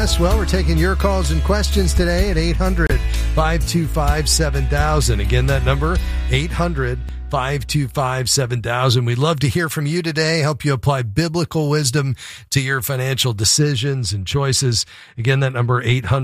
us? Well, we're taking your calls and questions today at 800-525-7000. Again, that number, 800-525-7000. We'd love to hear from you today, help you apply biblical wisdom to your financial decisions and choices. Again, that number,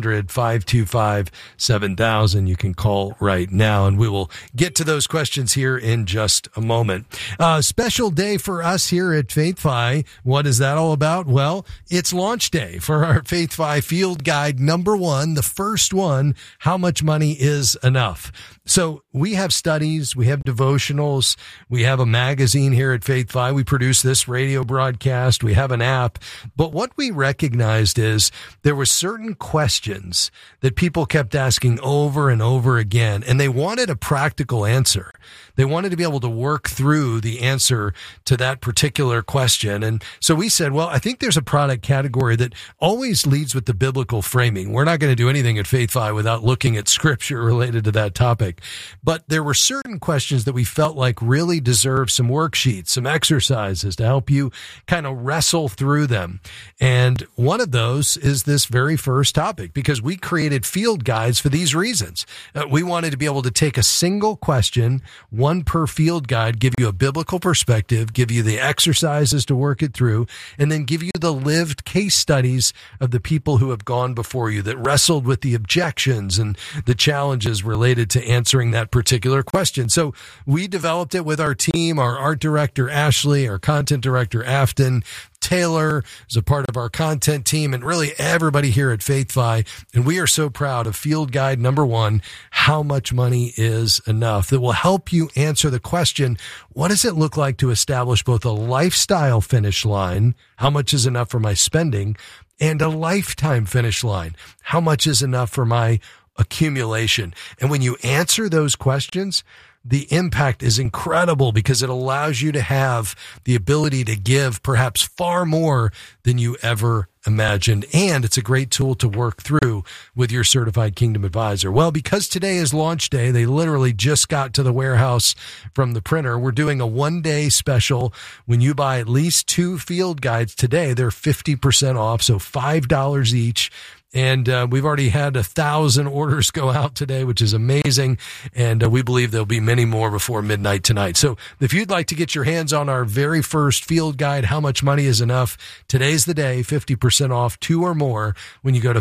800-525-7000. You can call right now, and we will get to those questions here in just a moment. Special day for us here at FaithFi. What is that all about? Well, it's launch day for our FaithFi Field Guide number 1, the first one, How Much Money is Enough? So we have studies, we have devotionals, we have a magazine here at FaithFi. We produce this radio broadcast. We have an app. But what we recognized is there were certain questions that people kept asking over and over again, and they wanted a practical answer. They wanted to be able to work through the answer to that particular question. And so we said, well, I think there's a product category that always leads with the biblical framing. We're not going to do anything at FaithFi without looking at scripture related to that topic. But there were certain questions that we felt like really deserve some worksheets, some exercises to help you kind of wrestle through them. And one of those is this very first topic, because we created field guides for these reasons. We wanted to be able to take a single question, one per field guide, give you a biblical perspective, give you the exercises to work it through, and then give you the lived case studies of the people who have gone before you that wrestled with the objections and the challenges related to answering that particular question. So we developed it with our team, our art director, Ashley, our content director, Afton, Taylor is a part of our content team, and really everybody here at FaithFi. And we are so proud of Field Guide number 1, How Much Money is Enough, that will help you answer the question, what does it look like to establish both a lifestyle finish line, how much is enough for my spending, and a lifetime finish line, how much is enough for my accumulation? And when you answer those questions, the impact is incredible, because it allows you to have the ability to give perhaps far more than you ever imagined. And it's a great tool to work through with your certified Kingdom advisor. Well, because today is launch day, they literally just got to the warehouse from the printer. We're doing a 1-day special. When you buy at least 2 field guides today, they're 50% off. So $5 each. And we've already had 1,000 orders go out today, which is amazing. And we believe there'll be many more before midnight tonight. So if you'd like to get your hands on our very first field guide, How Much Money is Enough, today's the day, 50% off, 2 or more, when you go to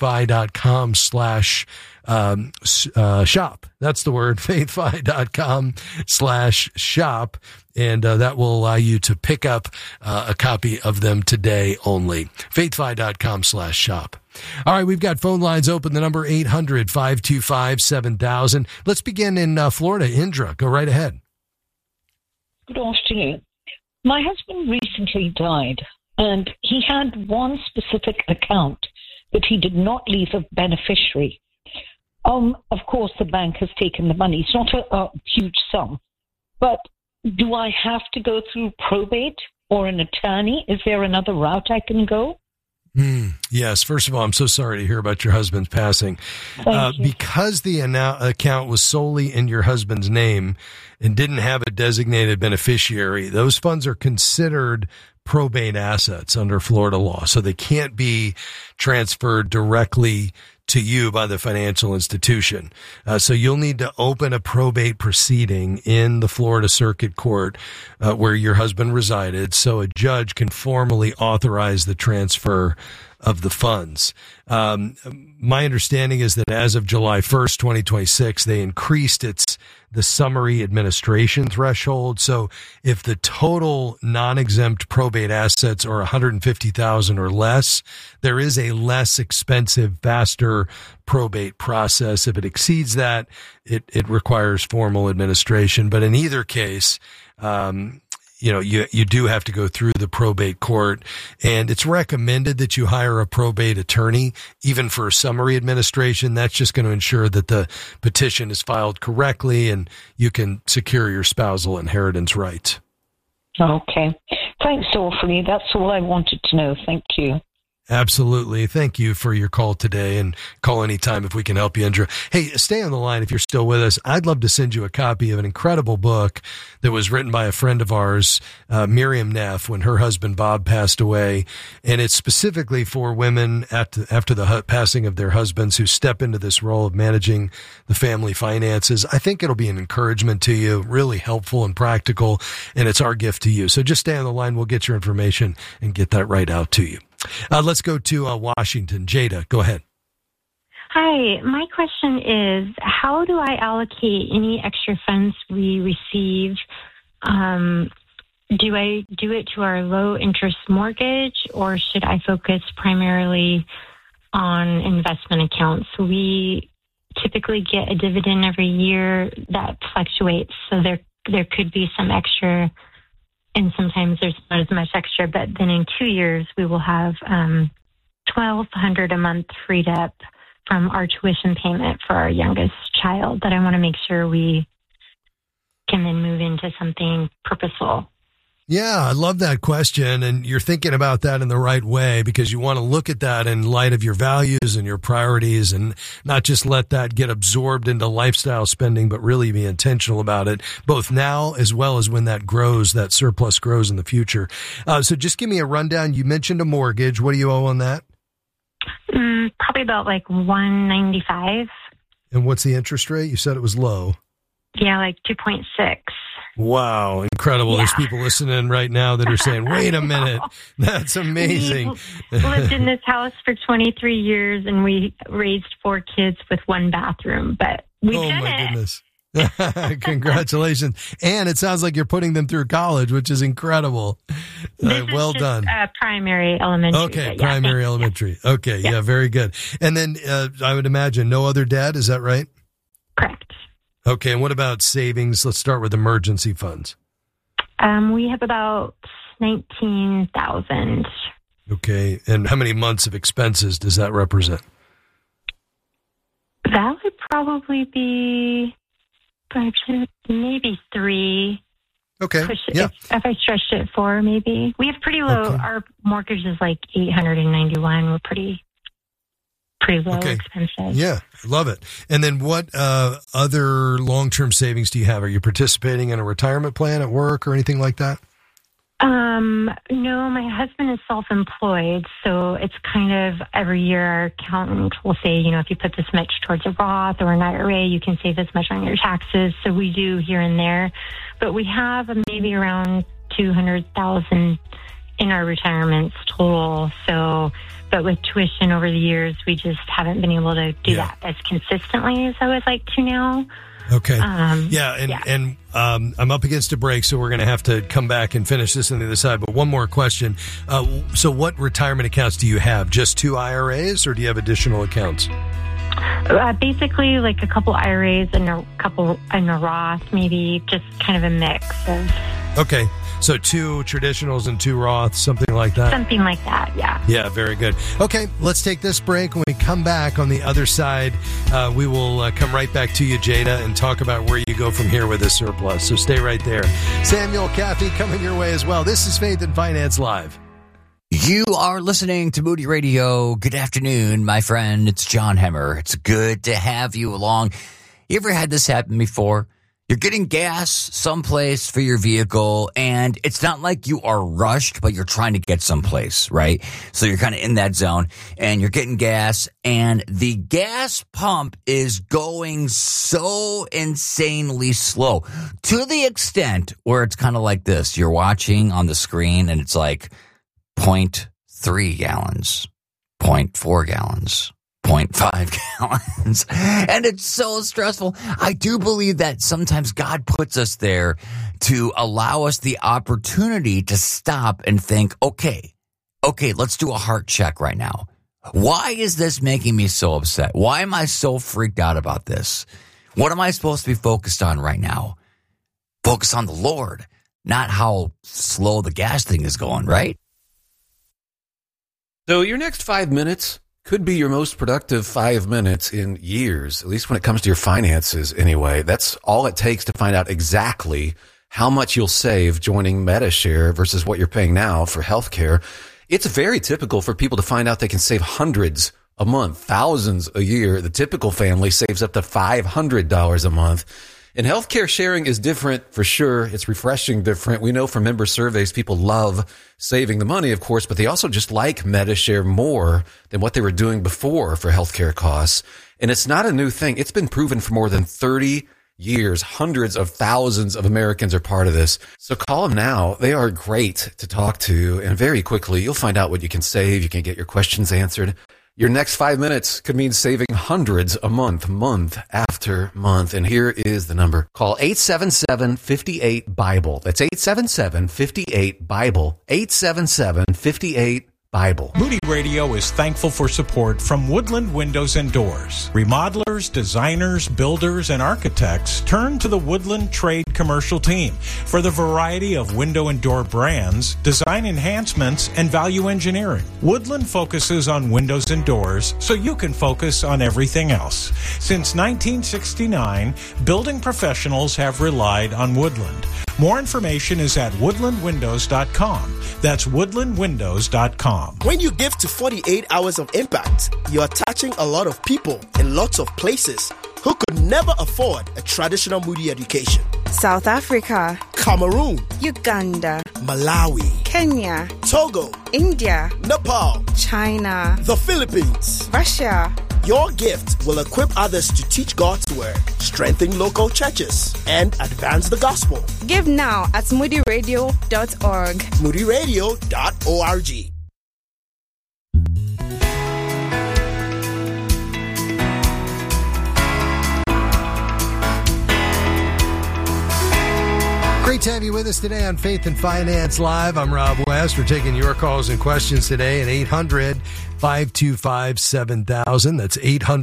faithfi.com/shop. That's the word, faithfi.com/shop. And that will allow you to pick up a copy of them today only. faithfi.com/shop. All right, we've got phone lines open. The number 800-525-7000. Let's begin in Florida. Indra, go right ahead. Good afternoon. My husband recently died, and he had one specific account that he did not leave a beneficiary. Of course, the bank has taken the money. It's not a huge sum, but do I have to go through probate or an attorney? Is there another route I can go? Yes. First of all, I'm so sorry to hear about your husband's passing. Because the account was solely in your husband's name and didn't have a designated beneficiary, those funds are considered probate assets under Florida law. So they can't be transferred directly to you by the financial institution. So you'll need to open a probate proceeding in the Florida Circuit Court where your husband resided, so a judge can formally authorize the transfer of the funds. My understanding is that as of July 1st, 2026, they increased the summary administration threshold. So if the total non-exempt probate assets are $150,000 or less, there is a less expensive, faster probate process. If it exceeds that, it requires formal administration. But in either case, you do have to go through the probate court, and it's recommended that you hire a probate attorney, even for summary administration. That's just going to ensure that the petition is filed correctly and you can secure your spousal inheritance rights. Okay. Thanks awfully. That's all I wanted to know. Thank you. Absolutely. Thank you for your call today, and call anytime if we can help you, Indra. Hey, stay on the line if you're still with us. I'd love to send you a copy of an incredible book that was written by a friend of ours, Miriam Neff, when her husband Bob passed away. And it's specifically for women after the passing of their husbands who step into this role of managing the family finances. I think it'll be an encouragement to you, really helpful and practical, and it's our gift to you. So just stay on the line. We'll get your information and get that right out to you. Let's go to Washington. Jada, go ahead. Hi, my question is, how do I allocate any extra funds we receive? Do I do it to our low interest mortgage, or should I focus primarily on investment accounts? We typically get a dividend every year that fluctuates, so there could be some extra, and sometimes there's not as much extra, but then in 2 years we will have $1,200 a month freed up from our tuition payment for our youngest child that I want to make sure we can then move into something purposeful. Yeah, I love that question. And you're thinking about that in the right way, because you want to look at that in light of your values and your priorities, and not just let that get absorbed into lifestyle spending, but really be intentional about it, both now as well as when that grows, that surplus grows in the future. So just give me a rundown. You mentioned a mortgage. What do you owe on that? Probably about like $195. And what's the interest rate? You said it was low. Yeah, like 2.6. Wow, incredible. Yeah. There's people listening right now that are saying, wait a minute, that's amazing. We lived in this house for 23 years, and we raised 4 kids with 1 bathroom, but we did it. Oh, my goodness. Congratulations. And it sounds like you're putting them through college, which is incredible. Well done. Primary, elementary. Okay, primary, elementary. Okay, yeah, very good. And then I would imagine no other debt, is that right? Correct. Okay, and what about savings? Let's start with emergency funds. We have about 19,000. Okay, and how many months of expenses does that represent? That would probably be maybe 3. Okay, yeah. If I stretched it 4, maybe. We have pretty low. Okay. Our mortgage is like $891. We're pretty low expenses. Yeah, love it. And then what other long-term savings do you have? Are you participating in a retirement plan at work or anything like that? No, my husband is self-employed, so it's kind of every year our accountant will say, if you put this much towards a Roth or an IRA, you can save this much on your taxes. So we do here and there, but we have maybe around 200,000 in our retirements total. So, but with tuition over the years, we just haven't been able to do that as consistently as I would like to now. Okay. And I'm up against a break, so we're going to have to come back and finish this on the other side. But one more question. So what retirement accounts do you have? Just 2 IRAs, or do you have additional accounts? Basically, like a couple IRAs and a couple in a Roth, maybe, just kind of a mix of. Okay. So 2 traditionals and 2 Roths, something like that? Something like that, yeah. Yeah, very good. Okay, let's take this break. When we come back on the other side, we will come right back to you, Jada, and talk about where you go from here with this surplus. So stay right there. Samuel, Kathy, coming your way as well. This is Faith and Finance Live. You are listening to Moody Radio. Good afternoon, my friend. It's John Hemmer. It's good to have you along. You ever had this happen before? You're getting gas someplace for your vehicle, and it's not like you are rushed, but you're trying to get someplace, right? So you're kind of in that zone, and you're getting gas, and the gas pump is going so insanely slow, to the extent where it's kind of like this. You're watching on the screen, and it's like 0.3 gallons, 0.4 gallons. 0.5 gallons. And it's so stressful. I do believe that sometimes God puts us there to allow us the opportunity to stop and think, okay, let's do a heart check right now. Why is this making me so upset? Why am I so freaked out about this? What am I supposed to be focused on right now? Focus on the Lord, not how slow the gas thing is going, right? So your next 5 minutes could be your most productive 5 minutes in years, at least when it comes to your finances anyway. That's all it takes to find out exactly how much you'll save joining MediShare versus what you're paying now for healthcare. It's very typical for people to find out they can save hundreds a month, thousands a year. The typical family saves up to $500 a month. And healthcare sharing is different for sure. It's refreshing different. We know from member surveys, people love saving the money, of course, but they also just like MediShare more than what they were doing before for healthcare costs. And it's not a new thing. It's been proven for more than 30 years. Hundreds of thousands of Americans are part of this. So call them now. They are great to talk to. And very quickly, you'll find out what you can save. You can get your questions answered. Your next 5 minutes could mean saving hundreds a month, month after month. And here is the number. Call 877-58-BIBLE. That's 877-58-BIBLE. 877-58-BIBLE. Moody Radio is thankful for support from Woodland Windows and Doors. Remodelers, designers, builders, and architects turn to the Woodland Trade Commercial Team for the variety of window and door brands, design enhancements, and value engineering. Woodland focuses on windows and doors so you can focus on everything else. Since 1969, building professionals have relied on Woodland. More information is at woodlandwindows.com. That's woodlandwindows.com. When you give to 48 Hours of Impact, you are touching a lot of people in lots of places who could never afford a traditional Moody education. South Africa, Cameroon, Uganda, Malawi, Kenya, Togo, India, Nepal, China, the Philippines, Russia. Your gift will equip others to teach God's word, strengthen local churches, and advance the gospel. Give now at moodyradio.org. moodyradio.org. Great to have you with us today on Faith and Finance Live. I'm Rob West. We're taking your calls and questions today at 800-525-7000. That's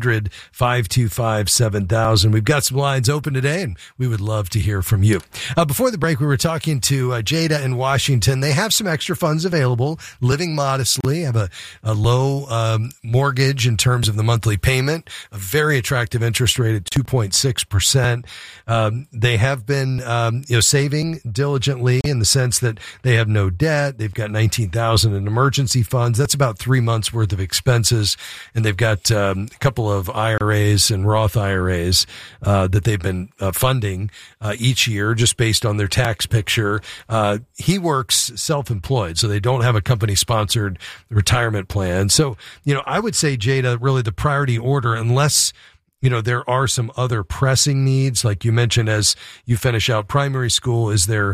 800-525-7000. We've got some lines open today, and we would love to hear from you. Before the break, we were talking to Jada in Washington. They have some extra funds available, living modestly, have a low mortgage in terms of the monthly payment, a very attractive interest rate at 2.6%. They have been saving diligently in the sense that they have no debt. They've got $19,000 in emergency funds. That's about 3 months worth of expenses. And they've got a couple of IRAs and Roth IRAs that they've been funding each year just based on their tax picture. He works self-employed, so they don't have a company-sponsored retirement plan. So, I would say, Jada, really the priority order, unless there are some other pressing needs, like you mentioned, as you finish out primary school. Is there,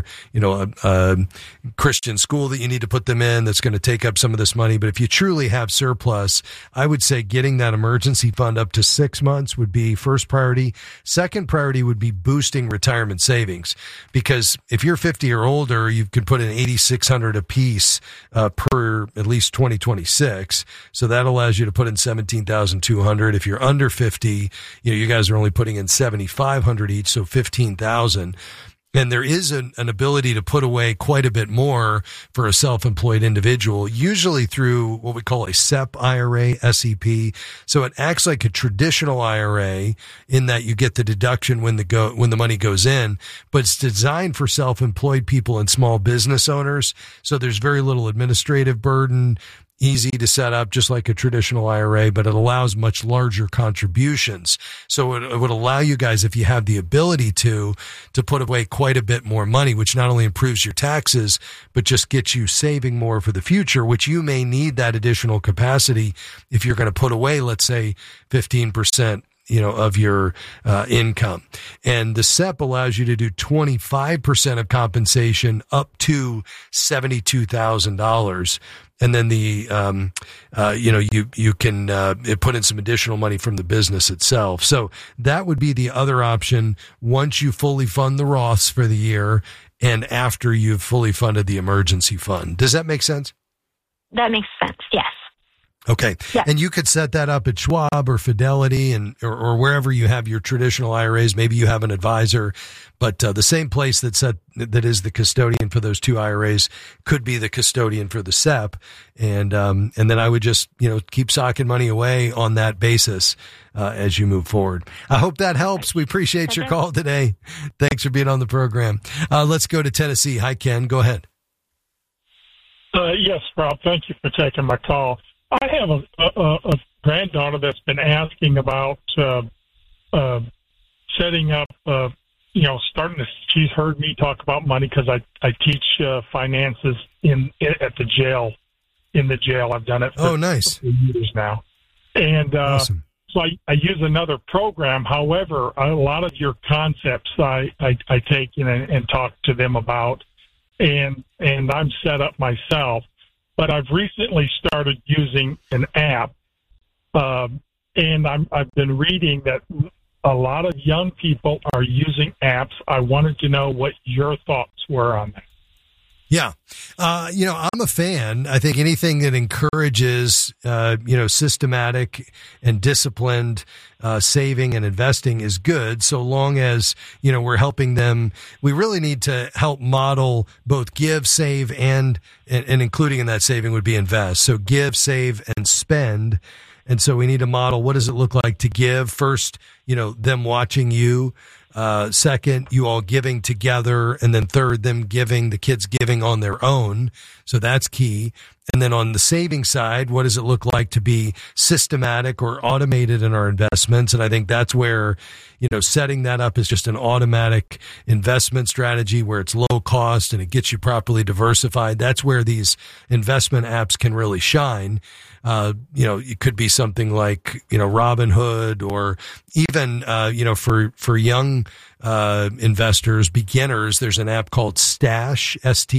a Christian school that you need to put them in that's going to take up some of this money? But if you truly have surplus, I would say getting that emergency fund up to 6 months would be first priority. Second priority would be boosting retirement savings, because if you're 50 or older, you can put in $8,600 a piece per at least 2026. So that allows you to put in $17,200. If you're under 50, you guys are only putting in $7,500 each, so $15,000. And there is an ability to put away quite a bit more for a self-employed individual, usually through what we call a SEP IRA, SEP. So it acts like a traditional IRA in that you get the deduction when the money goes in, but it's designed for self-employed people and small business owners. So there's very little administrative burden. Easy to set up, just like a traditional IRA, but it allows much larger contributions. So it would allow you guys, if you have the ability to put away quite a bit more money, which not only improves your taxes, but just gets you saving more for the future, which you may need that additional capacity if you're going to put away, let's say, 15%. Of your income. And the SEP allows you to do 25% of compensation up to $72,000. And then you can put in some additional money from the business itself. So that would be the other option once you fully fund the Roths for the year and after you've fully funded the emergency fund. Does that make sense? That makes sense, yes. Okay. Yeah. And you could set that up at Schwab or Fidelity or wherever you have your traditional IRAs. Maybe you have an advisor, but the same place that is the custodian for those two IRAs could be the custodian for the SEP. And then I would just, keep socking money away on that basis as you move forward. I hope that helps. We appreciate your call today. Thanks for being on the program. Let's go to Tennessee. Hi, Ken. Go ahead. Yes, Rob. Thank you for taking my call. I have a granddaughter that's been asking about setting up, she's heard me talk about money because I teach finances at the jail. In the jail, I've done it for nice. years now. And awesome. So I use another program. However, a lot of your concepts I take in and talk to them about, and I'm set up myself. But I've recently started using an app, and I've been reading that a lot of young people are using apps. I wanted to know what your thoughts were on that. Yeah. I'm a fan. I think anything that encourages, systematic and disciplined saving and investing is good, so long as, we're helping them. We really need to help model both give, save, and including in that saving would be invest. So give, save, and spend. And so we need to model, what does it look like to give? First, them watching you. Second, you all giving together. And then third, the kids giving on their own. So that's key. And then on the saving side, what does it look like to be systematic or automated in our investments? And I think that's where, setting that up is just an automatic investment strategy where it's low cost and it gets you properly diversified. That's where these investment apps can really shine. It could be something like, Robinhood, or even, for young, investors, beginners, there's an app called Stash,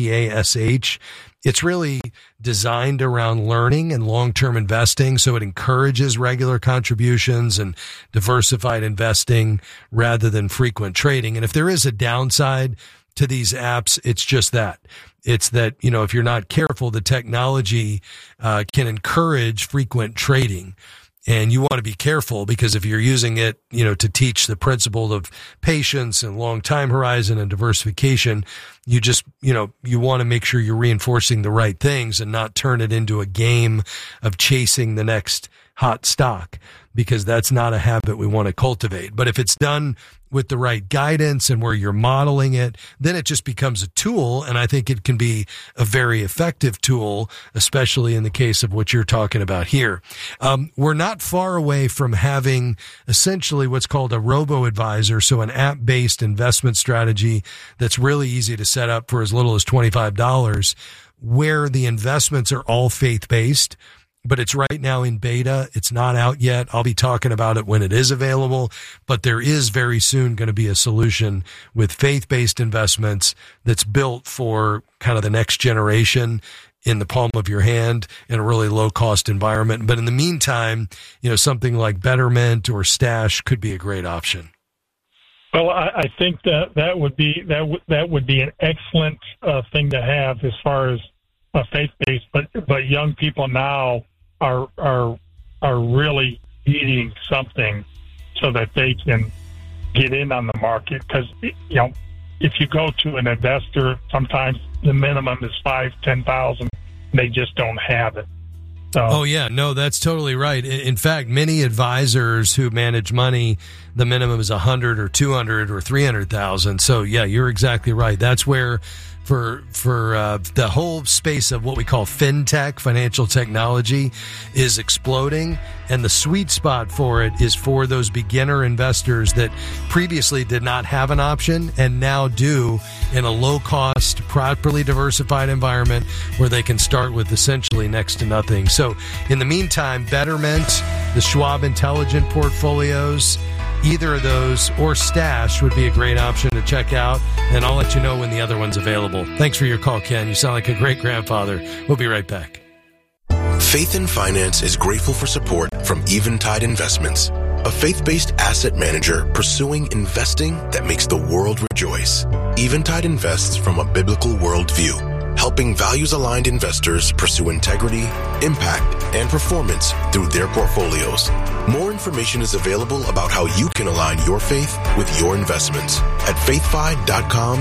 Stash. It's really designed around learning and long-term investing. So it encourages regular contributions and diversified investing rather than frequent trading. And if there is a downside to these apps, it's just that. It's that, if you're not careful, the technology can encourage frequent trading. And you want to be careful, because if you're using it, to teach the principle of patience and long time horizon and diversification, you just, you want to make sure you're reinforcing the right things and not turn it into a game of chasing the next hot stock, because that's not a habit we want to cultivate. But if it's done with the right guidance and where you're modeling it, then it just becomes a tool. And I think it can be a very effective tool, especially in the case of what you're talking about here. We're not far away from having essentially what's called a robo-advisor. So an app-based investment strategy that's really easy to set up for as little as $25, where the investments are all faith-based. But it's right now in beta. It's not out yet. I'll be talking about it when it is available, but there is very soon going to be a solution with faith-based investments that's built for kind of the next generation in the palm of your hand in a really low-cost environment. But in the meantime, something like Betterment or Stash could be a great option. Well, I think that would be an excellent thing to have as far as faith-based, but young people now are really needing something so that they can get in on the market. Because if you go to an investor, sometimes the minimum is $5,000-$10,000. They just don't have it. So. Oh yeah, no, that's totally right. In fact, many advisors who manage money, the minimum is 100 or 200 or 300,000. So yeah, you're exactly right. That's where for the whole space of what we call fintech, financial technology, is exploding. And the sweet spot for it is for those beginner investors that previously did not have an option and now do, in a low-cost, properly diversified environment where they can start with essentially next to nothing. So in the meantime, Betterment, the Schwab Intelligent Portfolios, either of those or Stash would be a great option to check out, and I'll let you know when the other one's available. Thanks for your call, Ken. You sound like a great grandfather. We'll be right back. Faith in Finance is grateful for support from Eventide Investments, a faith-based asset manager pursuing investing that makes the world rejoice. Eventide invests from a biblical worldview, helping values-aligned investors pursue integrity, impact, and performance through their portfolios. More information is available about how you can align your faith with your investments at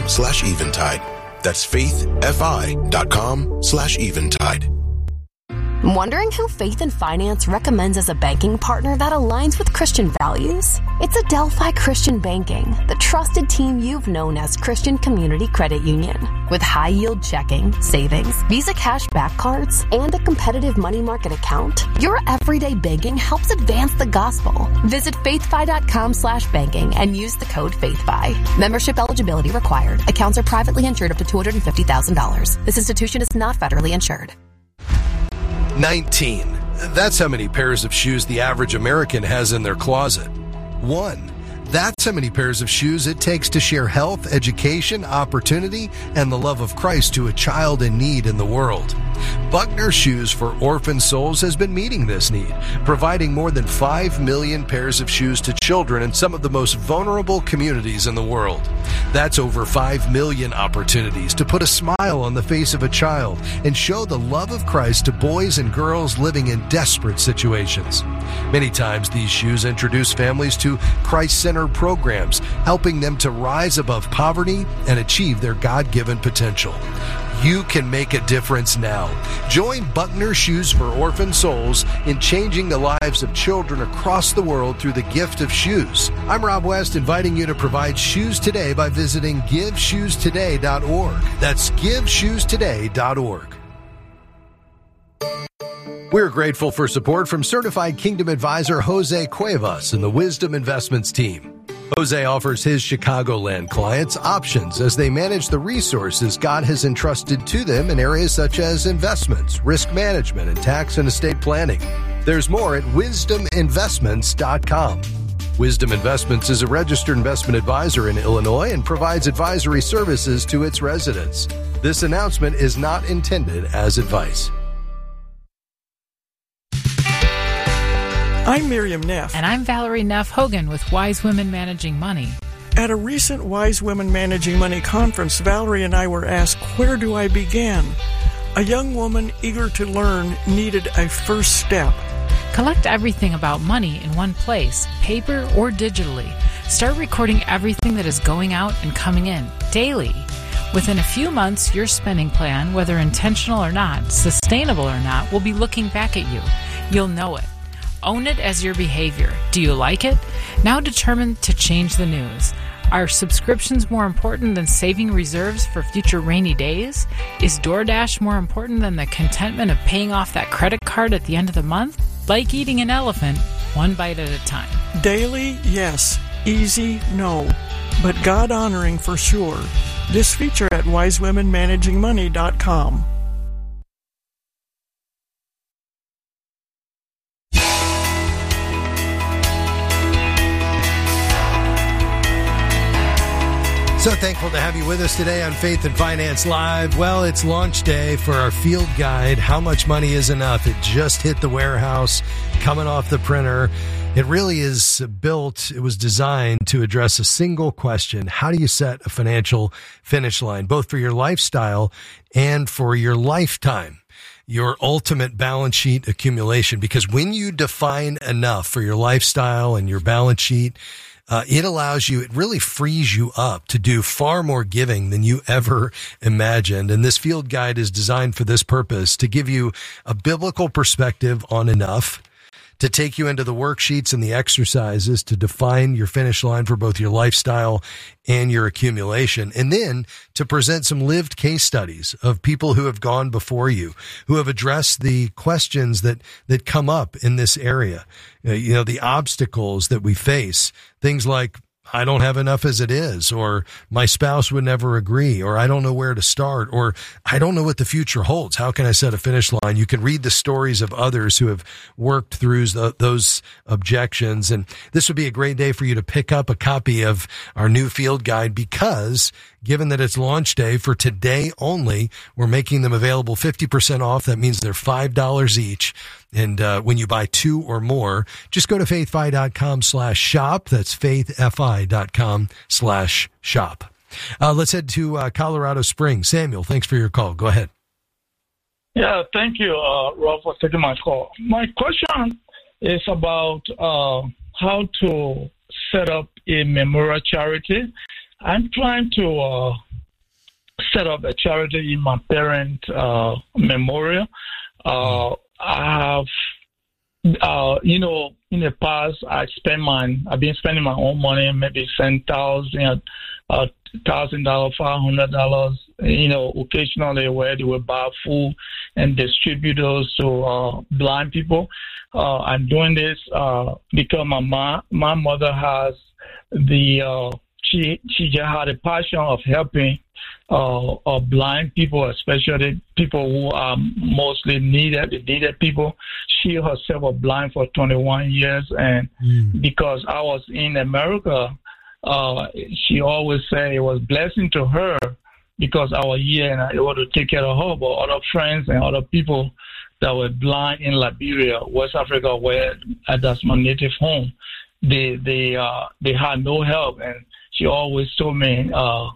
faithfi.com/eventide. That's faithfi.com/eventide. Wondering who Faith and Finance recommends as a banking partner that aligns with Christian values? It's Adelphi Christian Banking, the trusted team you've known as Christian Community Credit Union. With high-yield checking, savings, Visa cash back cards, and a competitive money market account, your everyday banking helps advance the gospel. Visit faithfi.com/banking and use the code FAITHFI. Membership eligibility required. Accounts are privately insured up to $250,000. This institution is not federally insured. 19. That's how many pairs of shoes the average American has in their closet. 1. That's how many pairs of shoes it takes to share health, education, opportunity, and the love of Christ to a child in need in the world. Buckner Shoes for Orphan Souls has been meeting this need, providing more than 5 million pairs of shoes to children in some of the most vulnerable communities in the world. That's over 5 million opportunities to put a smile on the face of a child and show the love of Christ to boys and girls living in desperate situations. Many times these shoes introduce families to Christ-centered programs, helping them to rise above poverty and achieve their God-given potential. You can make a difference now. Join Buckner Shoes for Orphan Souls in changing the lives of children across the world through the gift of shoes. I'm Rob West, inviting you to provide shoes today by visiting GiveShoesToday.org. That's GiveShoesToday.org. We're grateful for support from Certified Kingdom Advisor Jose Cuevas and the Wisdom Investments team. Jose offers his Chicagoland clients options as they manage the resources God has entrusted to them in areas such as investments, risk management, and tax and estate planning. There's more at wisdominvestments.com. Wisdom Investments is a registered investment advisor in Illinois and provides advisory services to its residents. This announcement is not intended as advice. I'm Miriam Neff. And I'm Valerie Neff Hogan with Wise Women Managing Money. At a recent Wise Women Managing Money conference, Valerie and I were asked, where do I begin? A young woman eager to learn needed a first step. Collect everything about money in one place, paper or digitally. Start recording everything that is going out and coming in daily. Within a few months, your spending plan, whether intentional or not, sustainable or not, will be looking back at you. You'll know it. Own it as your behavior. Do you like it? Now determine to change the news. Are subscriptions more important than saving reserves for future rainy days? Is DoorDash more important than the contentment of paying off that credit card at the end of the month? Like eating an elephant, one bite at a time. Daily, yes. Easy, no. But God-honoring for sure. This feature at wisewomenmanagingmoney.com. So thankful to have you with us today on Faith and Finance Live. Well, it's launch day for our field guide, How Much Money is Enough? It just hit the warehouse, coming off the printer. It really is built, it was designed to address a single question. How do you set a financial finish line, both for your lifestyle and for your lifetime? Your ultimate balance sheet accumulation, because when you define enough for your lifestyle and your balance sheet, it allows you, it really frees you up to do far more giving than you ever imagined. And this field guide is designed for this purpose, to give you a biblical perspective on enough, to take you into the worksheets and the exercises to define your finish line for both your lifestyle and your accumulation, and then to present some lived case studies of people who have gone before you, who have addressed the questions that come up in this area. You know, the obstacles that we face, things like, I don't have enough as it is, or my spouse would never agree, or I don't know where to start, or I don't know what the future holds. How can I set a finish line? You can read the stories of others who have worked through those objections. And this would be a great day for you to pick up a copy of our new field guide, because given that it's launch day for today only, we're making them available 50% off. That means they're $5 each. And when you buy two or more, just go to faithfi.com/shop. That's faithfi.com/shop. Let's head to Colorado Springs. Samuel, thanks for your call. Go ahead. Yeah, thank you, Rob, for taking my call. My question is about how to set up a memorial charity. I'm trying to set up a charity in my parent memorial. I have, in the past, I've been spending my own money, maybe $10,000, $500, occasionally where they will buy food and distribute those to blind people. I'm doing this because my mother has she just had a passion of helping blind people, especially people who are mostly needed people. She herself was blind for 21 years, and because I was in America, she always said it was a blessing to her because I was here and I was able to take care of her, but other friends and other people that were blind in Liberia, West Africa, where that's my native home, they had no help, and she always told me,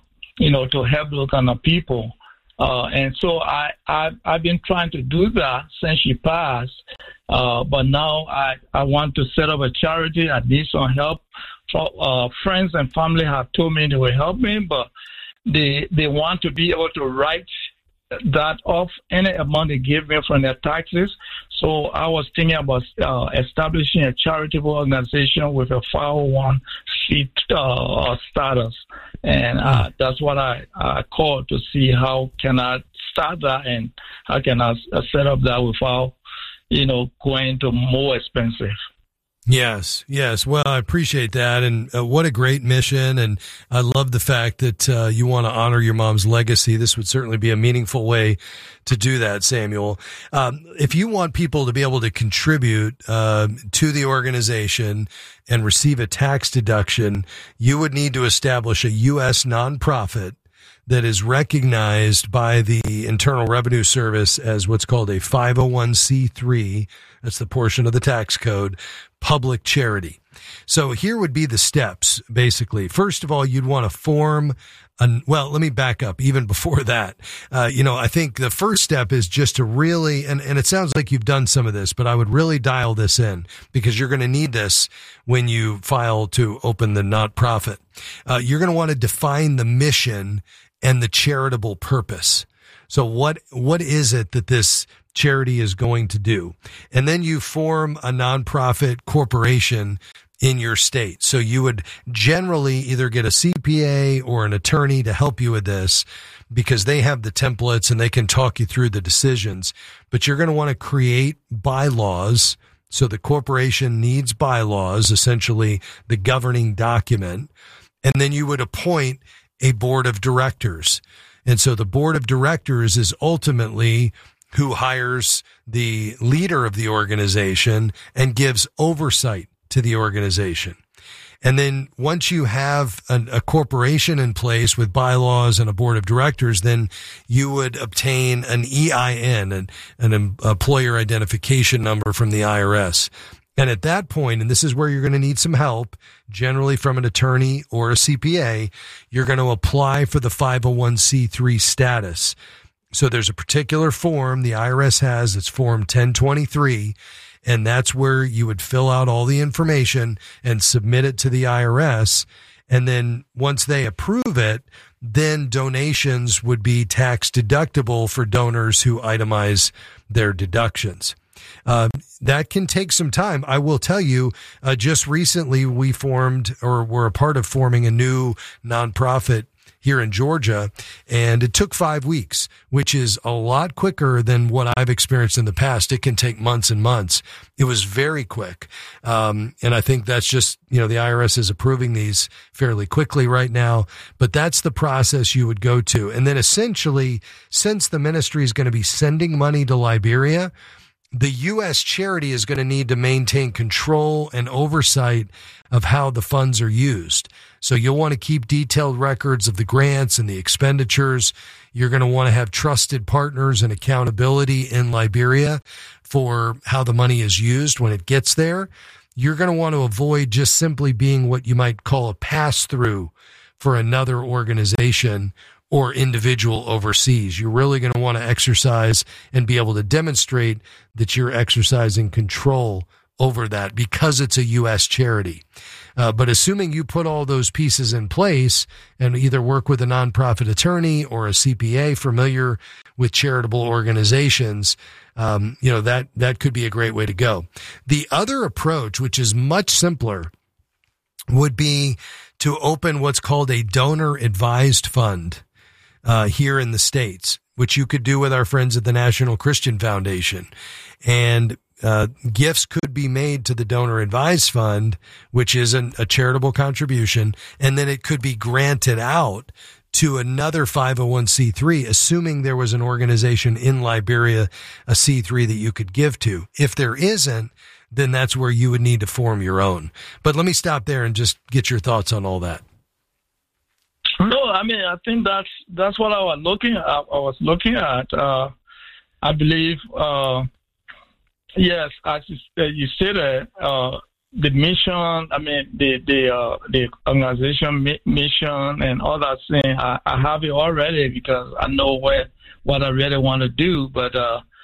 to help those kind of people. And so I've been trying to do that since she passed. But now I want to set up a charity. I need some help. Friends and family have told me they will help me, but they want to be able to write that off any amount they give me from their taxes. So I was thinking about establishing a charitable organization with a 501c status, and that's what I called to see how can I start that and how can I set up that without going to more expensive. Yes. Well, I appreciate that. And what a great mission. And I love the fact that you want to honor your mom's legacy. This would certainly be a meaningful way to do that, Samuel. If you want people to be able to contribute to the organization and receive a tax deduction, you would need to establish a U.S. nonprofit that is recognized by the Internal Revenue Service as what's called a 501c3. That's the portion of the tax code, public charity. So here would be the steps, basically. First of all, you'd want to form let me back up even before that. I think the first step is just to really, and it sounds like you've done some of this, but I would really dial this in because you're going to need this when you file to open the nonprofit. You're going to want to define the mission and the charitable purpose. So what is it that this charity is going to do? And then you form a nonprofit corporation in your state. So you would generally either get a CPA or an attorney to help you with this because they have the templates and they can talk you through the decisions. But you're going to want to create bylaws. So the corporation needs bylaws, essentially the governing document. And then you would appoint a board of directors. And so the board of directors is ultimately who hires the leader of the organization and gives oversight to the organization. And then once you have a corporation in place with bylaws and a board of directors, then you would obtain an EIN, an employer identification number from the IRS. And at that point, and this is where you're going to need some help, generally from an attorney or a CPA, you're going to apply for the 501c3 status. So there's a particular form the IRS has, it's Form 1023, and that's where you would fill out all the information and submit it to the IRS. And then once they approve it, then donations would be tax deductible for donors who itemize their deductions. That can take some time. I will tell you, just recently we formed or were a part of forming a new nonprofit here in Georgia, and it took 5 weeks, which is a lot quicker than what I've experienced in the past. It can take months and months. It was very quick. And I think that's just, the IRS is approving these fairly quickly right now, but that's the process you would go to. And then essentially, since the ministry is going to be sending money to Liberia, the U.S. charity is going to need to maintain control and oversight of how the funds are used. So you'll want to keep detailed records of the grants and the expenditures. You're going to want to have trusted partners and accountability in Liberia for how the money is used when it gets there. You're going to want to avoid just simply being what you might call a pass-through for another organization or individual overseas. You're really going to want to exercise and be able to demonstrate that you're exercising control over that because it's a U.S. charity. But assuming you put all those pieces in place and either work with a nonprofit attorney or a CPA familiar with charitable organizations, that could be a great way to go. The other approach, which is much simpler, would be to open what's called a donor advised fund here in the States, which you could do with our friends at the National Christian Foundation. And gifts could be made to the donor advised fund, which is a charitable contribution, and then it could be granted out to another 501c3, assuming there was an organization in Liberia, a C3 that you could give to. If there isn't, then that's where you would need to form your own. But let me stop there and just get your thoughts on all that. No, I mean, I think that's what I was looking at. I believe, yes, as you said, the mission, I mean, the organization mission and all that thing, I have it already because I know what I really want to do. But,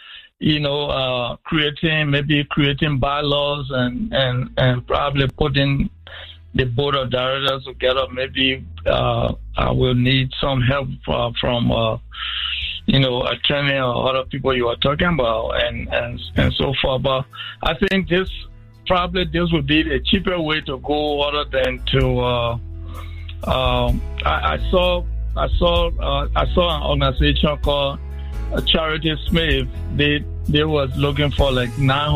creating bylaws and probably putting the board of directors together, maybe I will need some help from attorney or other people you are talking about and so forth. But I think this would be a cheaper way to go other than to I saw an organization called Charity Smith. They was looking for like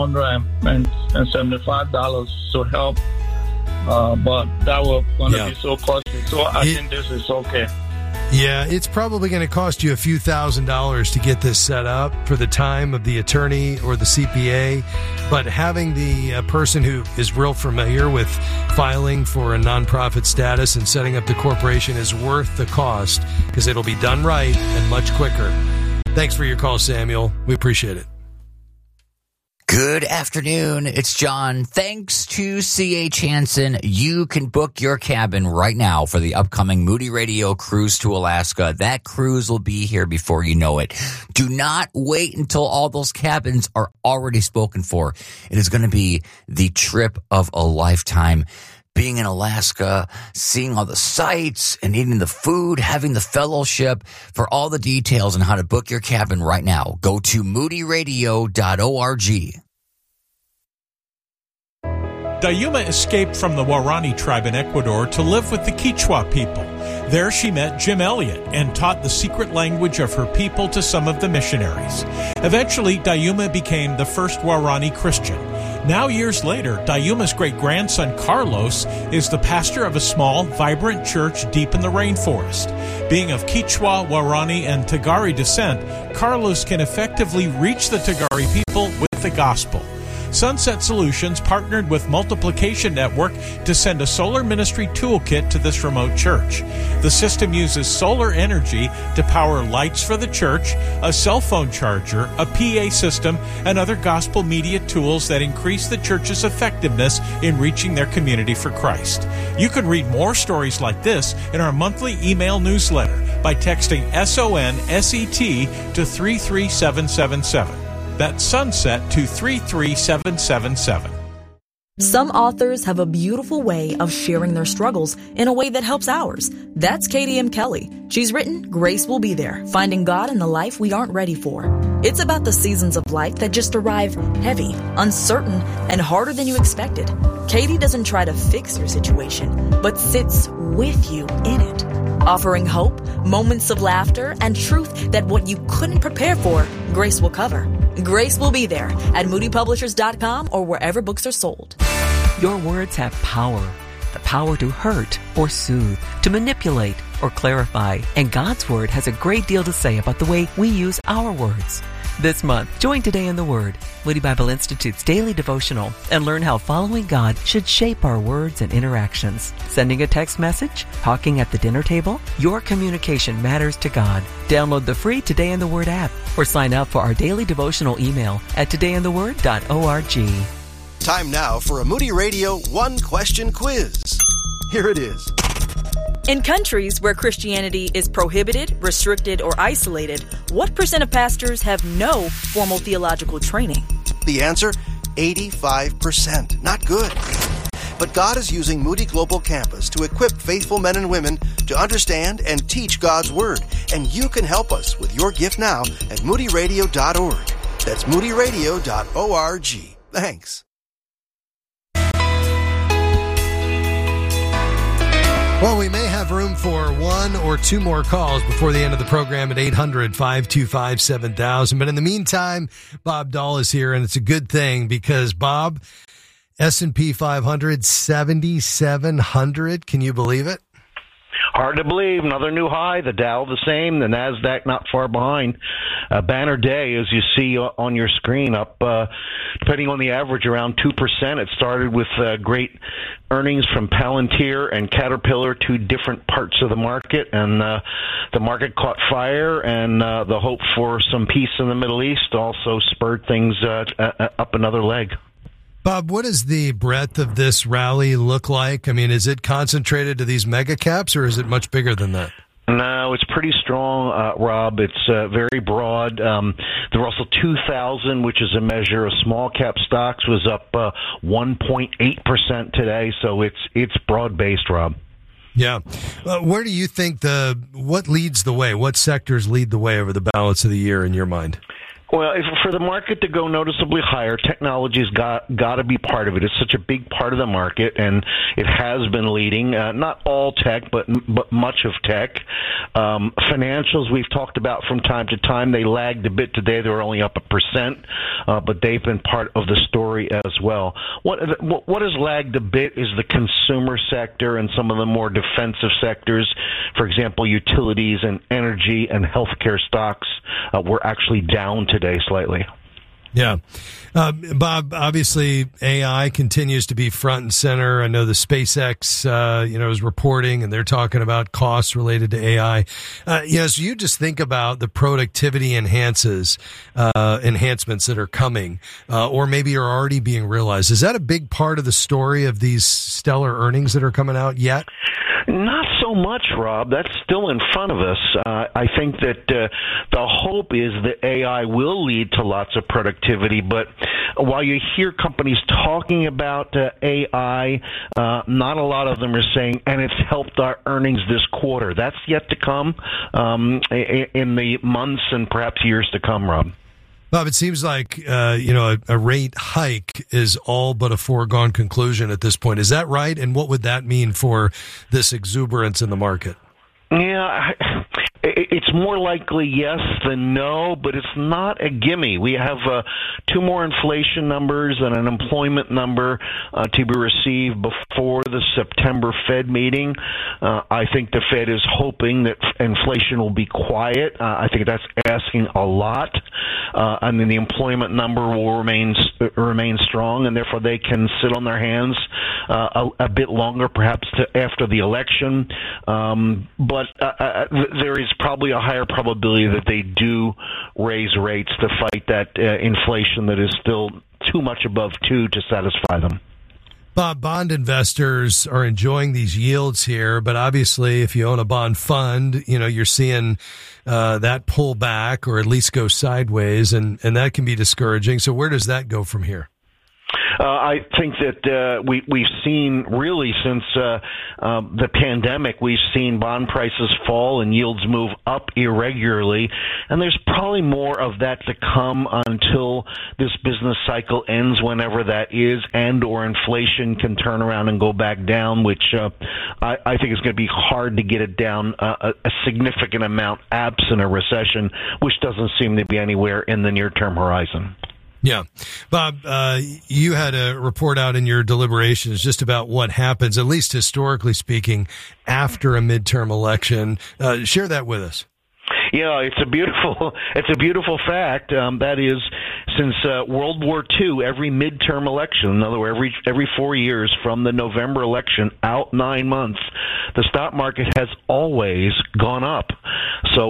$975 to help, but that was going to be so costly. So I think this is okay. Yeah, it's probably going to cost you a few $1,000s to get this set up for the time of the attorney or the CPA, but having the person who is real familiar with filing for a nonprofit status and setting up the corporation is worth the cost because it'll be done right and much quicker. Thanks for your call, Samuel. We appreciate it. Good afternoon. It's John. Thanks to C.H. Hansen, you can book your cabin right now for the upcoming Moody Radio cruise to Alaska. That cruise will be here before you know it. Do not wait until all those cabins are already spoken for. It is going to be the trip of a lifetime. Being in Alaska, seeing all the sights and eating the food, having the fellowship. For all the details on how to book your cabin right now, go to moodyradio.org. Dayuma escaped from the Waorani tribe in Ecuador to live with the Quechua people. There she met Jim Elliot and taught the secret language of her people to some of the missionaries. Eventually, Dayuma became the first Waorani Christian. Now, years later, Dayuma's great-grandson, Carlos, is the pastor of a small, vibrant church deep in the rainforest. Being of Quechua, Waorani, and Tagari descent, Carlos can effectively reach the Tagari people with the gospel. Sunset Solutions partnered with Multiplication Network to send a solar ministry toolkit to this remote church. The system uses solar energy to power lights for the church, a cell phone charger, a PA system, and other gospel media tools that increase the church's effectiveness in reaching their community for Christ. You can read more stories like this in our monthly email newsletter by texting SONSET to 33777. That's Sunset to 33777. Some authors have a beautiful way of sharing their struggles in a way that helps ours. That's Katie M. Kelly. She's written Grace Will Be There, Finding God in the Life We Aren't Ready For. It's about the seasons of life that just arrive heavy, uncertain, and harder than you expected. Katie doesn't try to fix your situation, but sits with you in it, offering hope, moments of laughter, and truth that what you couldn't prepare for, Grace will cover. Grace Will Be There at moodypublishers.com or wherever books are sold. Your words have power. The power to hurt or soothe, to manipulate or clarify. And God's Word has a great deal to say about the way we use our words. This month, join Today in the Word, Moody Bible Institute's daily devotional, and learn how following God should shape our words and interactions. Sending a text message? Talking at the dinner table? Your communication matters to God. Download the free Today in the Word app or sign up for our daily devotional email at todayintheword.org. Time now for a Moody Radio one-question quiz. Here it is. In countries where Christianity is prohibited, restricted, or isolated, what % of pastors have no formal theological training? The answer, 85%. Not good. But God is using Moody Global Campus to equip faithful men and women to understand and teach God's Word. And you can help us with your gift now at moodyradio.org. That's moodyradio.org. Thanks. Well, we may have room for one or two more calls before the end of the program at 800-525-7000. But in the meantime, Bob Dahl is here, and it's a good thing because, Bob, S&P 500, 7,700. Can you believe it? Hard to believe. Another new high. The Dow the same. The NASDAQ not far behind. Banner day, as you see on your screen, up, depending on the average, around 2%. It started with great earnings from Palantir and Caterpillar, two different parts of the market. And the market caught fire, and the hope for some peace in the Middle East also spurred things up another leg. Bob, what does the breadth of this rally look like? I mean, is it concentrated to these mega caps, or is it much bigger than that? No, it's pretty strong, Rob. It's very broad. There were also 2,000, which is a measure of small cap stocks, was up 1.8% today. So it's broad based, Rob. Yeah. Where do you think what leads the way? What sectors lead the way over the balance of the year in your mind? Well, for the market to go noticeably higher, technology's got to be part of it. It's such a big part of the market, and it has been leading. Not all tech, but much of tech. Financials we've talked about from time to time. They lagged a bit today. They were only up 1%, but they've been part of the story as well. What has lagged a bit is the consumer sector and some of the more defensive sectors. For example, utilities and energy and healthcare stocks were actually down today slightly. Yeah. Bob, obviously AI continues to be front and center. I know the SpaceX, is reporting, and they're talking about costs related to AI. So you just think about the productivity enhancements that are coming, or maybe are already being realized. Is that a big part of the story of these stellar earnings that are coming out yet? Not so much, Rob. That's still in front of us. I think that the hope is that AI will lead to lots of productivity, but while you hear companies talking about AI, not a lot of them are saying, and it's helped our earnings this quarter. That's yet to come in the months and perhaps years to come, Rob. Bob, it seems like, a rate hike is all but a foregone conclusion at this point. Is that right? And what would that mean for this exuberance in the market? Yeah, it's more likely yes than no, but it's not a gimme. We have two more inflation numbers and an employment number to be received before the September Fed meeting. I think the Fed is hoping that inflation will be quiet. I think that's asking a lot. And then the employment number will remain strong, and therefore they can sit on their hands a bit longer, perhaps after the election. But there is probably a higher probability that they do raise rates to fight that inflation that is still too much above 2 to satisfy them. Bob, bond investors are enjoying these yields here, but obviously if you own a bond fund, you're seeing that pull back or at least go sideways, and that can be discouraging. So where does that go from here? I think that we've seen really since the pandemic, we've seen bond prices fall and yields move up irregularly, and there's probably more of that to come until this business cycle ends, whenever that is, and or inflation can turn around and go back down, which I think is going to be hard to get it down a significant amount absent a recession, which doesn't seem to be anywhere in the near-term horizon. Yeah. Bob, you had a report out in your deliberations just about what happens, at least historically speaking, after a midterm election. Share that with us. Yeah, it's a beautiful fact. That is, since World War II, every midterm election, in other words, every 4 years from the November election out 9 months, the stock market has always gone up. So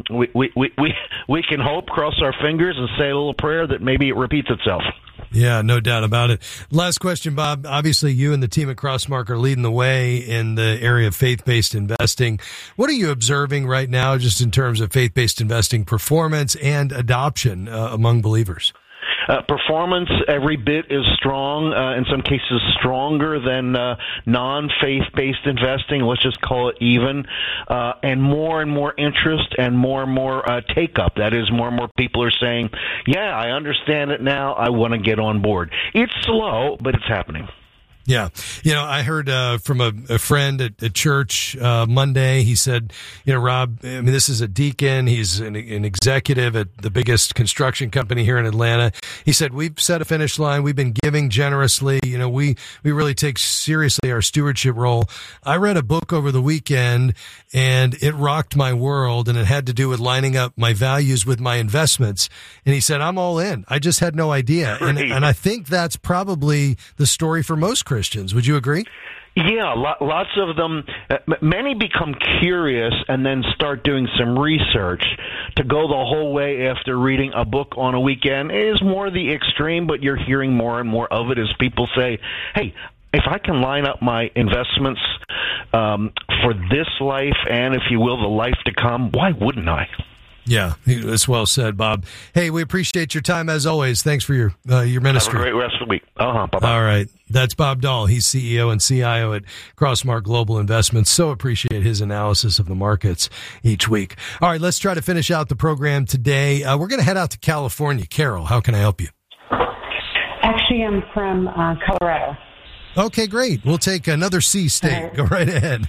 we can hope, cross our fingers, and say a little prayer that maybe it repeats itself. Yeah, no doubt about it. Last question, Bob. Obviously, you and the team at Crossmark are leading the way in the area of faith-based investing. What are you observing right now just in terms of faith-based investing performance and adoption among believers? performance every bit is strong, in some cases stronger than non-faith-based investing. Let's just call it even. And more interest and more take-up. That is, more and more people are saying, yeah, I understand it now. I want to get on board. It's slow, but it's happening. Yeah. I heard from a friend at church Monday. He said, Rob, I mean, this is a deacon. He's an executive at the biggest construction company here in Atlanta. He said, we've set a finish line. We've been giving generously. We really take seriously our stewardship role. I read a book over the weekend, and it rocked my world, and it had to do with lining up my values with my investments. And he said, I'm all in. I just had no idea. And I think that's probably the story for most Christians. Would you agree? Yeah, lots of them. Many become curious and then start doing some research. To go the whole way after reading a book on a weekend is more the extreme, but you're hearing more and more of it as people say, hey, if I can line up my investments for this life and, if you will, the life to come, why wouldn't I? Yeah, that's well said, Bob. Hey, we appreciate your time as always. Thanks for your ministry. Have a great rest of the week. Bye-bye. All right. That's Bob Dahl. He's CEO and CIO at Crossmark Global Investments. So appreciate his analysis of the markets each week. All right, let's try to finish out the program today. We're going to head out to California. Carol, how can I help you? Actually, I'm from Colorado. Okay, great. We'll take another C state. Go right ahead.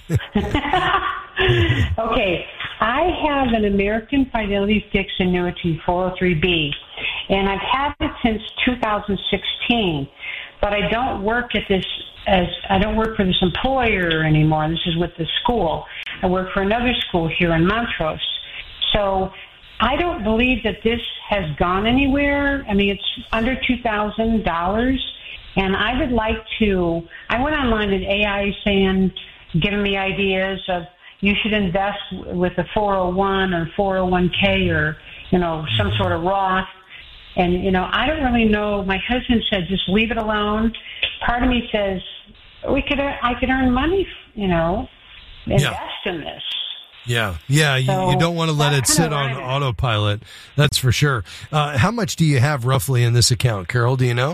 Okay. I have an American Fidelity Fixed Annuity 403B, and I've had it since 2016. But I don't work I don't work for this employer anymore. This is with the school. I work for another school here in Montrose. So I don't believe that this has gone anywhere. I mean, it's under $2,000, and I would like to. I went online and AI is saying, giving me ideas of, you should invest with a 401 or 401k or, some sort of Roth. And, I don't really know. My husband said, just leave it alone. Part of me says, I could earn money, invest in this. Yeah. You don't want to let it sit on autopilot. That's for sure. How much do you have roughly in this account, Carol? Do you know?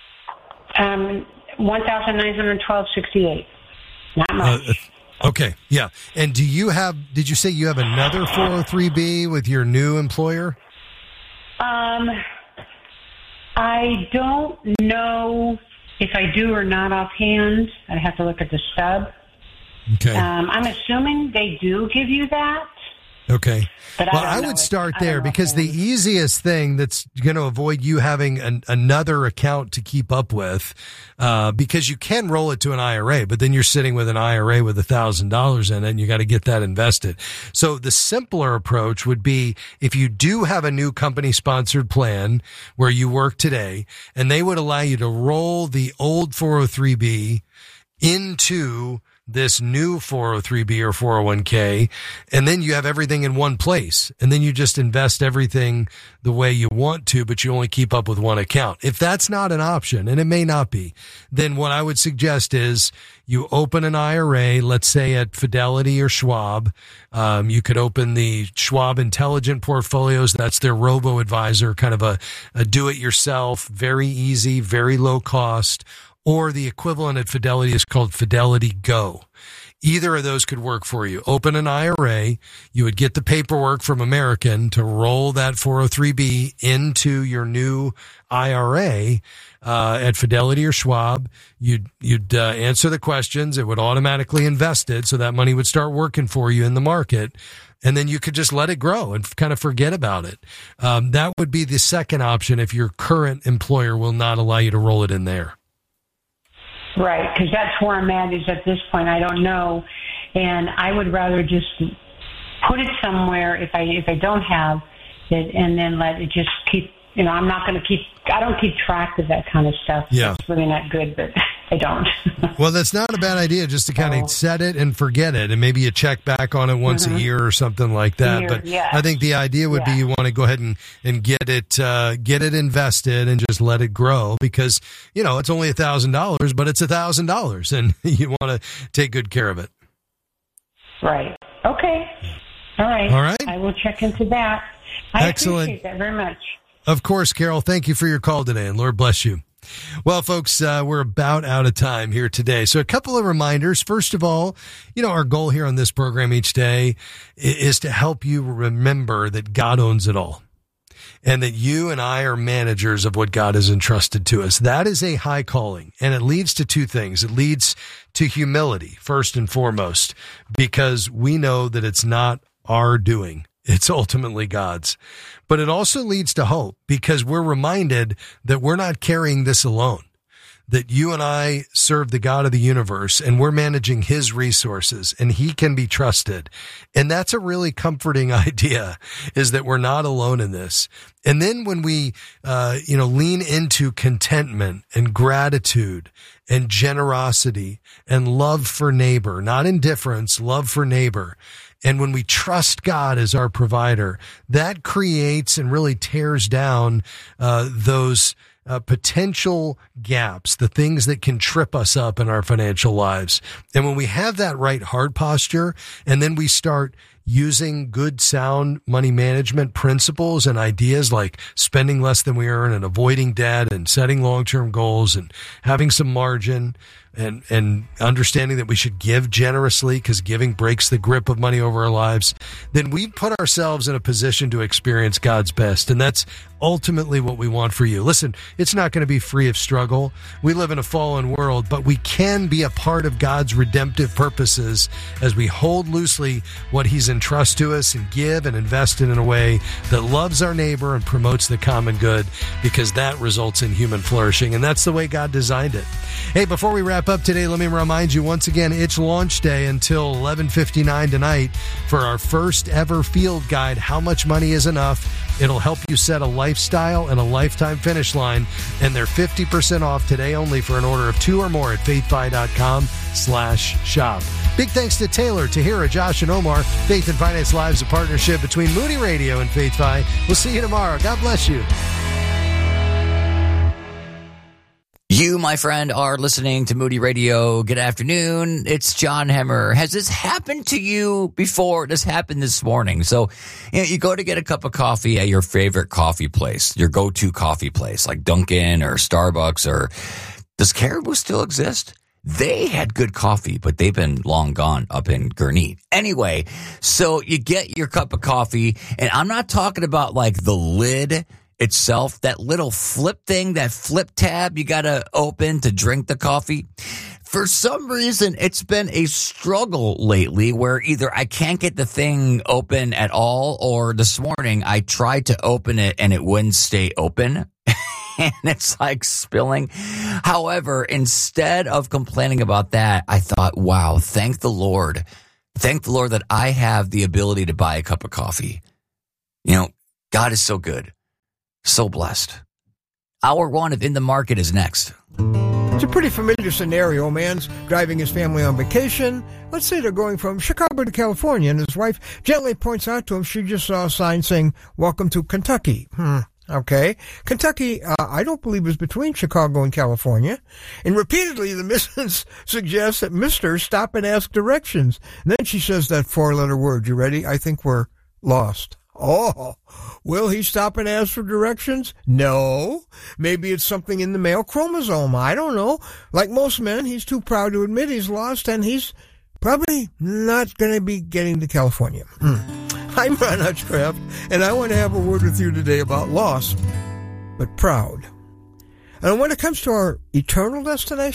$1,912.68. Not much. Okay, yeah. And did you say you have another 403B with your new employer? I don't know if I do or not offhand. I'd have to look at the stub. Okay. I'm assuming they do give you that. Okay. But I would start there because the easiest thing that's going to avoid you having another account to keep up with, because you can roll it to an IRA, but then you're sitting with an IRA with $1,000 in it and you got to get that invested. So the simpler approach would be, if you do have a new company sponsored plan where you work today, and they would allow you to roll the old 403B into this new 403B or 401k, and then you have everything in one place, and then you just invest everything the way you want to, but you only keep up with one account. If that's not an option, and it may not be, then what I would suggest is you open an IRA, let's say at Fidelity or Schwab. You could open the Schwab Intelligent Portfolios. That's their robo-advisor, kind of a do-it-yourself, very easy, very low cost. Or the equivalent at Fidelity is called Fidelity Go. Either of those could work for you. Open an IRA. You would get the paperwork from American to roll that 403B into your new IRA at Fidelity or Schwab. You'd answer the questions. It would automatically invest it, so that money would start working for you in the market. And then you could just let it grow and kind of forget about it. That would be the second option if your current employer will not allow you to roll it in there. Right, because that's where I'm at, is at this point I don't know, and I would rather just put it somewhere if I don't have it, and then let it just keep. I'm not going to keep. I don't keep track of that kind of stuff. Yeah, it's really not good, but I don't. Well, that's not a bad idea, just to kind of set it and forget it, and maybe you check back on it once a year or something like that. But yes. I think the idea would be you want to go ahead and get it invested and just let it grow, because it's only $1,000, but it's $1,000, and you want to take good care of it. Right. Okay. All right. All right. I will check into that. I appreciate that very much. Of course, Carol. Thank you for your call today, and Lord bless you. Well, folks, we're about out of time here today. So a couple of reminders. First of all, our goal here on this program each day is to help you remember that God owns it all and that you and I are managers of what God has entrusted to us. That is a high calling, and it leads to two things. It leads to humility, first and foremost, because we know that it's not our doing. It's ultimately God's. But it also leads to hope because we're reminded that we're not carrying this alone, that you and I serve the God of the universe and we're managing his resources and he can be trusted. And that's a really comforting idea, is that we're not alone in this. And then when we, lean into contentment and gratitude and generosity and love for neighbor, not indifference, love for neighbor. And when we trust God as our provider, that creates and really tears down those potential gaps, the things that can trip us up in our financial lives. And when we have that right heart posture, and then we start using good, sound money management principles and ideas like spending less than we earn and avoiding debt and setting long-term goals and having some margin and understanding that we should give generously because giving breaks the grip of money over our lives, then we put ourselves in a position to experience God's best. And that's ultimately what we want for you. Listen, it's not going to be free of struggle. We live in a fallen world, but we can be a part of God's redemptive purposes as we hold loosely what he's entrusted to us and give and invest in a way that loves our neighbor and promotes the common good, because that results in human flourishing. And that's the way God designed it. Hey, before we wrap up today, let me remind you once again, it's launch day until 11:59 tonight for our first ever field guide, How Much Money is Enough? It'll help you set a lifestyle and a lifetime finish line, and they're 50% off today only for an order of 2 or more at faithfi.com/shop. Big thanks to Taylor, Tahira, Josh, and Omar. Faith and Finance Live is a partnership between Moody Radio and FaithFi. We'll see you tomorrow. God bless you. You, my friend, are listening to Moody Radio. Good afternoon. It's John Hemmer. Has this happened to you before? This happened this morning. So, you go to get a cup of coffee at your favorite coffee place, your go-to coffee place, like Dunkin' or Starbucks, or does Caribou still exist? They had good coffee, but they've been long gone up in Gurnee. Anyway, so you get your cup of coffee, and I'm not talking about like the lid itself, that little flip thing, that flip tab you got to open to drink the coffee. For some reason, it's been a struggle lately where either I can't get the thing open at all, or this morning I tried to open it and it wouldn't stay open. And it's like spilling. However, instead of complaining about that, I thought, wow, thank the Lord. Thank the Lord that I have the ability to buy a cup of coffee. God is so good. So blessed. Hour 1 of In the Market is next. It's a pretty familiar scenario. A man's driving his family on vacation. Let's say they're going from Chicago to California, and his wife gently points out to him she just saw a sign saying, "Welcome to Kentucky." Okay. Kentucky, I don't believe, is between Chicago and California. And repeatedly, the missus suggests that Mr. stop and ask directions. And then she says that 4-letter word. You ready? I think we're lost. Oh, will he stop and ask for directions? No. Maybe it's something in the male chromosome. I don't know. Like most men, he's too proud to admit he's lost, and he's probably not going to be getting to California. I'm Ron Hutchcraft, and I want to have a word with you today about lost, but proud. And when it comes to our eternal destination,